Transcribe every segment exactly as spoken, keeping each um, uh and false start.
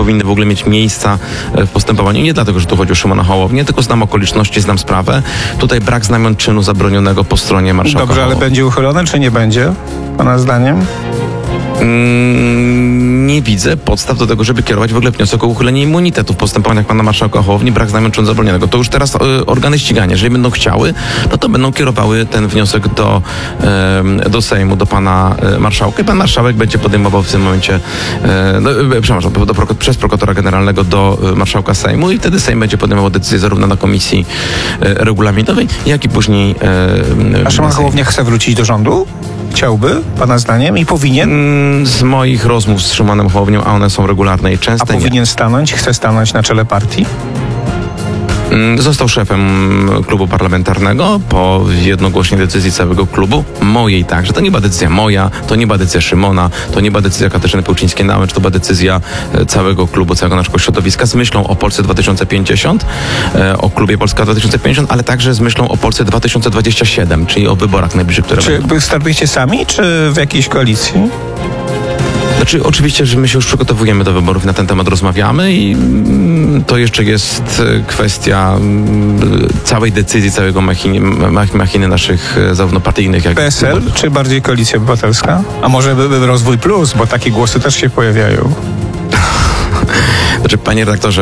powinny w ogóle mieć miejsca w postępowaniu. Nie dlatego, że tu chodzi o Szymona Hołownię, tylko znam okoliczności, znam sprawę. Tutaj brak znamion czynu zabronionego po stronie marszałka. Dobrze, ale będzie uchylone, czy nie będzie, pana zdaniem? Mm, nie widzę podstaw do tego, żeby kierować w ogóle wniosek o uchylenie immunitetu w postępowaniach pana marszałka Hołowni, brak znamion czynu zabronionego. To już teraz y, organy ścigania, jeżeli będą chciały, no to będą kierowały ten wniosek do, y, do Sejmu, do pana y, marszałka i pan marszałek będzie podejmował w tym momencie, y, no, y, przepraszam, do, do, przez prokuratora generalnego do y, marszałka Sejmu i wtedy Sejm będzie podejmował decyzję zarówno na komisji y, regulaminowej, jak i później... Y, A Szymon Hołownia chce wrócić do rządu? Chciałby, pana zdaniem, i powinien? Z moich rozmów z Szymonem Hołownią, a one są regularne i częste. A powinien nie. stanąć? Chce stanąć na czele partii? Został szefem klubu parlamentarnego po jednogłośnej decyzji całego klubu, mojej także. To nie była decyzja moja, to nie była decyzja Szymona, to nie była decyzja Katarzyny Pełczyńskiej-Nałęcz, to była decyzja całego klubu, całego naszego środowiska z myślą o Polsce dwa tysiące pięćdziesiąt, o klubie Polska dwa tysiące pięćdziesiąt, ale także z myślą o Polsce dwa tysiące dwadzieścia siedem, czyli o wyborach najbliższych, które Czy będą. Startujecie sami, czy w jakiejś koalicji? Znaczy, oczywiście, że my się już przygotowujemy do wyborów, na ten temat rozmawiamy i to jeszcze jest kwestia całej decyzji, całego machiny, machiny naszych zarówno partyjnych, jak i... P S L, czy bardziej Koalicja Obywatelska? A może by, by Rozwój Plus, bo takie głosy też się pojawiają. Znaczy, panie redaktorze,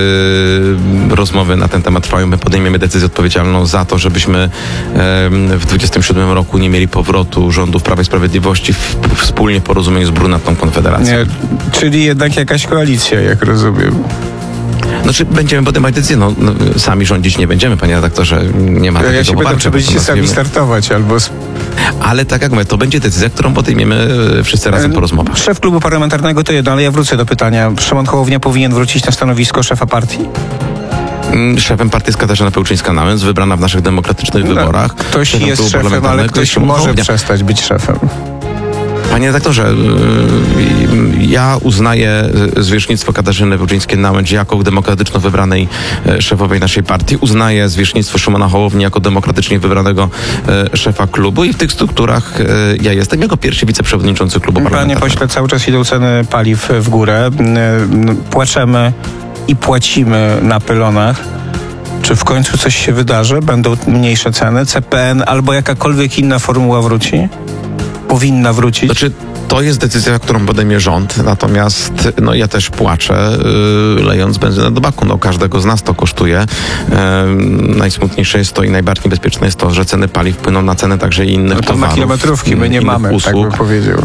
yy, rozmowy na ten temat trwają. My podejmiemy decyzję odpowiedzialną za to, żebyśmy yy, w dwudziestym siódmym roku nie mieli powrotu rządów Prawa i Sprawiedliwości w, wspólnie w porozumieniu z brunatną Konfederacją. Nie, czyli jednak jakaś koalicja, jak rozumiem. Znaczy, będziemy podejmować decyzję. No, no, sami rządzić nie będziemy, panie redaktorze. Nie ma ja takiego się pytam, czy będziecie sami wiemy. startować albo... Ale tak jak mówię, to będzie decyzja, którą podejmiemy wszyscy razem po rozmowach. Szef klubu parlamentarnego to jedno, ale ja wrócę do pytania. Szymon Hołownia powinien wrócić na stanowisko szefa partii? Szefem partii jest Katarzyna Pełczyńska-Nałęcz, wybrana w naszych demokratycznych no, wyborach. Ktoś szefem jest szefem, ale ktoś może Hołownia. przestać być szefem. Panie redaktorze, ja uznaję zwierzchnictwo Katarzyny Pełczyńskiej-Nałęcz jako demokratyczno wybranej szefowej naszej partii. Uznaję zwierzchnictwo Szymona Hołowni jako demokratycznie wybranego szefa klubu i w tych strukturach ja jestem jako pierwszy wiceprzewodniczący klubu parlamentarnego. Panie pośle, cały czas idą ceny paliw w górę. Płaczemy i płacimy na pylonach. Czy w końcu coś się wydarzy? Będą mniejsze ceny? C P N albo jakakolwiek inna formuła wróci? Powinna wrócić? Znaczy, to jest decyzja, którą podejmie rząd, natomiast no, ja też płaczę, yy, lejąc benzynę do baku. No, każdego z nas to kosztuje. Yy, najsmutniejsze jest to i najbardziej niebezpieczne jest to, że ceny paliw płyną na ceny także i innych no, to towarów. na kilometrówki my nie mamy, usług. Tak bym powiedział.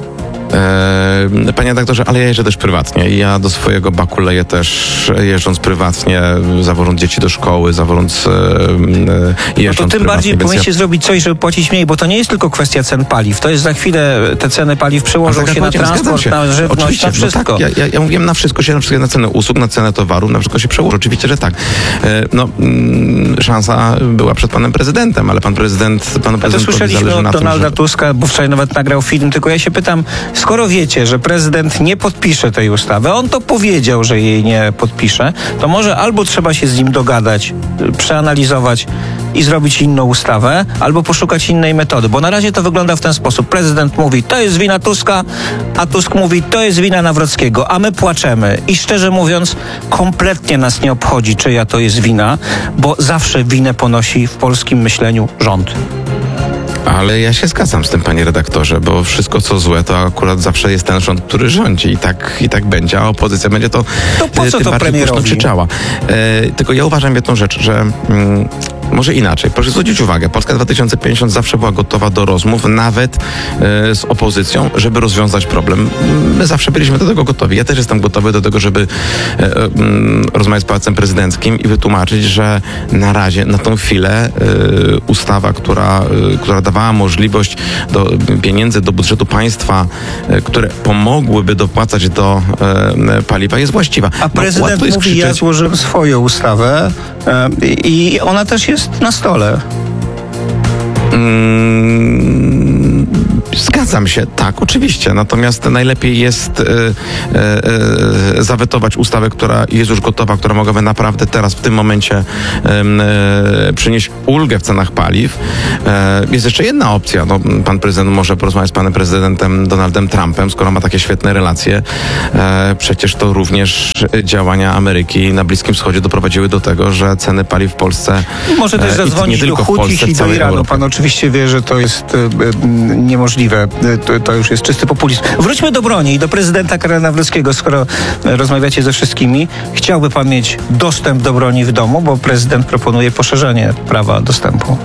Panie redaktorze, ale ja jeżdżę też prywatnie i ja do swojego baku leję też jeżdżąc prywatnie, zawożąc dzieci do szkoły, zawożąc e, jeżdżąc no to tym prywatnie. bardziej powinniście ja... zrobić coś, żeby płacić mniej, bo to nie jest tylko kwestia cen paliw. To jest za chwilę, te ceny paliw przełożą się na transport, się. na żywność, Oczywiście, na wszystko. No tak, ja, ja mówiłem na wszystko się, na wszystko, na cenę usług, na cenę towarów, na wszystko się przełoży. Oczywiście, że tak. E, no, mm, szansa była przed panem prezydentem, ale pan prezydent, panu prezydentowi zależy na tym, od Donalda żeby... Tuska, bo wczoraj nawet nagrał film, tylko ja się pytam, skoro wiecie, że prezydent nie podpisze tej ustawy, on to powiedział, że jej nie podpisze, to może albo trzeba się z nim dogadać, przeanalizować i zrobić inną ustawę, albo poszukać innej metody, bo na razie to wygląda w ten sposób. Prezydent mówi, to jest wina Tuska, a Tusk mówi, to jest wina Nawrockiego, a my płaczemy. I szczerze mówiąc, kompletnie nas nie obchodzi, czyja to jest wina, bo zawsze winę ponosi w polskim myśleniu rząd. Ale ja się zgadzam z tym, panie redaktorze, bo wszystko co złe, to akurat zawsze jest ten rząd, który rządzi i tak, i tak będzie, a opozycja będzie to, to po co tym to bardziej głośno krzyczała. E, tylko ja uważam jedną rzecz, że mm, może inaczej. Proszę zwrócić uwagę, Polska dwa tysiące pięćdziesiąt zawsze była gotowa do rozmów, nawet e, z opozycją, żeby rozwiązać problem. My zawsze byliśmy do tego gotowi. Ja też jestem gotowy do tego, żeby e, e, rozmawiać z Pałacem Prezydenckim i wytłumaczyć, że na razie, na tą chwilę e, ustawa, która, e, która dawała możliwość do pieniędzy do budżetu państwa, e, które pomogłyby dopłacać do e, paliwa, jest właściwa. A prezydent no, mówi, krzyczeć... ja złożyłem swoją ustawę e, i ona też jest na stole. Hmm, Zgadzam się, tak, oczywiście. Natomiast najlepiej jest e, e, e, zawetować ustawę, która jest już gotowa, która mogłaby naprawdę teraz, w tym momencie e, e, przynieść ulgę w cenach paliw. E, jest jeszcze jedna opcja. No, pan prezydent może porozmawiać z panem prezydentem Donaldem Trumpem, skoro ma takie świetne relacje. E, przecież to również działania Ameryki na Bliskim Wschodzie doprowadziły do tego, że ceny paliw w Polsce... Może też zadzwonić do Hutich i do Iranu. Pan oczywiście wie, że to jest e, niemożliwe. To, to już jest czysty populizm. Wróćmy do broni i do prezydenta Karola Nawrockiego. Skoro rozmawiacie ze wszystkimi, chciałby pan mieć dostęp do broni w domu, bo prezydent proponuje poszerzenie prawa dostępu.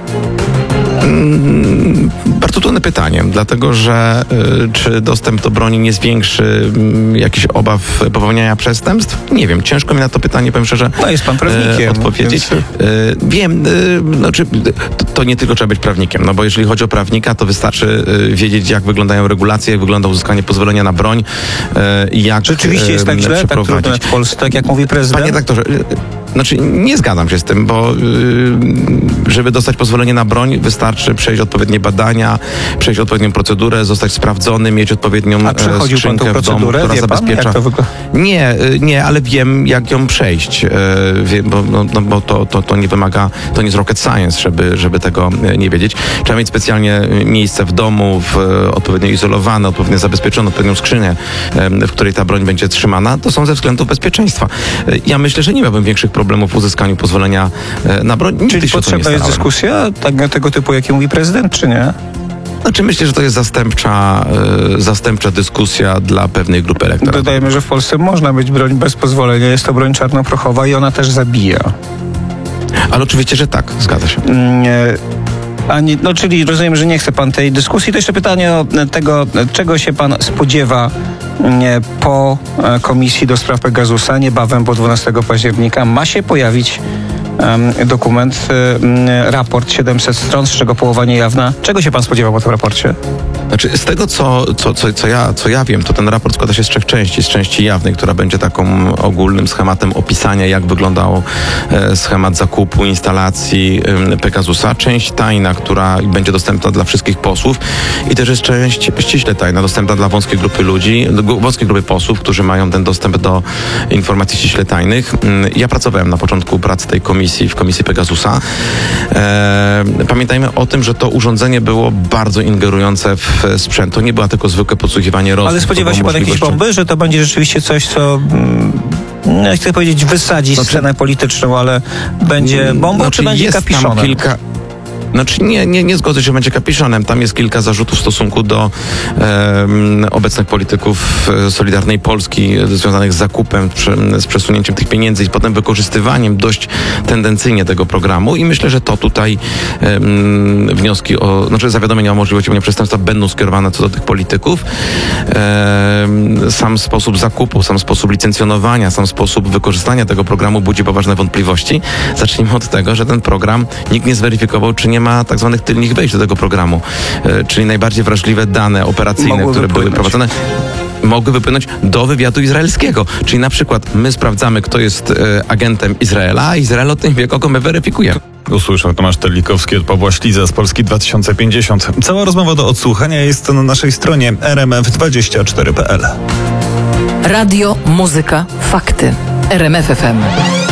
Hmm, bardzo trudne pytanie, dlatego że y, czy dostęp do broni nie zwiększy y, jakichś obaw popełniania przestępstw? Nie wiem, ciężko mi na to pytanie, powiem szczerze, no jest pan prawnikiem, y, odpowiedzieć. Więc... Y, wiem, y, znaczy, to, to nie tylko trzeba być prawnikiem, no bo jeżeli chodzi o prawnika, to wystarczy y, wiedzieć, jak wyglądają regulacje, jak wygląda uzyskanie pozwolenia na broń i y, jak Rzeczywiście jest tak źle, tak trudno w Polsce, tak jak mówi prezydent? Panie redaktorze, y, znaczy nie zgadzam się z tym, bo y, żeby dostać pozwolenie na broń, wystarczy przejść odpowiednie badania, przejść odpowiednią procedurę, zostać sprawdzony, mieć odpowiednią A przechodził pan tą skrzynkę w domu, procedurę? która Wie pan, zabezpiecza. jak to wygląda? Nie, nie, ale wiem, jak ją przejść, wiem, bo, no, no, bo to, to, to nie wymaga, to nie jest rocket science, żeby, żeby tego nie wiedzieć. Trzeba mieć specjalnie miejsce w domu, w, odpowiednio izolowane, odpowiednio zabezpieczone, odpowiednią skrzynię, w której ta broń będzie trzymana. To są ze względów bezpieczeństwa. Ja myślę, że nie miałbym większych problemów w uzyskaniu pozwolenia na broń. Nigdy Czyli się potrzebna jest dyskusja tak, tego typu, jaki mówi prezydent, czy nie? Znaczy myślę, że to jest zastępcza, y, zastępcza dyskusja dla pewnej grupy elektoratu. Dodajmy, że w Polsce można mieć broń bez pozwolenia. Jest to broń czarnoprochowa i ona też zabija. Ale oczywiście, że tak, zgadza się. Nie. Ani, no, czyli rozumiem, że nie chce pan tej dyskusji. To jeszcze pytanie o tego, czego się pan spodziewa nie, po Komisji do Spraw Pegasusa. Niebawem, bo dwunastego października ma się pojawić um, dokument, um, raport siedemset stron, z czego połowa niejawna. Czego się pan spodziewał po tym raporcie? Znaczy, z tego, co, co, co, co, ja, co ja wiem, to ten raport składa się z trzech części. Z części jawnej, która będzie taką ogólnym schematem opisania, jak wyglądał e, schemat zakupu, instalacji e, Pegasusa. Część tajna, która będzie dostępna dla wszystkich posłów i też jest część ściśle tajna, dostępna dla wąskiej grupy ludzi, do, wąskiej grupy posłów, którzy mają ten dostęp do informacji ściśle tajnych. Ja pracowałem na początku pracy tej komisji, w komisji Pegasusa. E, pamiętajmy o tym, że to urządzenie było bardzo ingerujące w sprzęt. To nie była tylko zwykłe podsłuchiwanie rozmów. Ale spodziewa się pan jakiejś bomby, że to będzie rzeczywiście coś, co... Nie chcę powiedzieć wysadzi znaczy, scenę polityczną, ale będzie bombą, znaczy czy będzie kapiszonem? Kilka... Znaczy nie, nie, nie zgodzę się, że będzie kapiszonem. Tam jest kilka zarzutów w stosunku do e, obecnych polityków Solidarnej Polski związanych z zakupem, z przesunięciem tych pieniędzy i potem wykorzystywaniem dość tendencyjnie tego programu i myślę, że to tutaj e, wnioski o, znaczy zawiadomienia o możliwości popełnienia przestępstwa będą skierowane co do tych polityków. E, sam sposób zakupu, sam sposób licencjonowania, sam sposób wykorzystania tego programu budzi poważne wątpliwości. Zacznijmy od tego, że ten program nikt nie zweryfikował, czy nie ma tak zwanych tylnych wejść do tego programu, e, czyli najbardziej wrażliwe dane operacyjne, Mogły które wypłynąć. były prowadzone, mogły wypłynąć do wywiadu izraelskiego. Czyli na przykład my sprawdzamy, kto jest e, agentem Izraela, a Izrael o tym wie, kogo my weryfikujemy. Usłyszał Tomasz Terlikowski od Pawła Ślidza z Polski dwa tysiące pięćdziesiąt. Cała rozmowa do odsłuchania jest na naszej stronie r m f dwadzieścia cztery kropka p l. Radio, muzyka, fakty. R M F F M.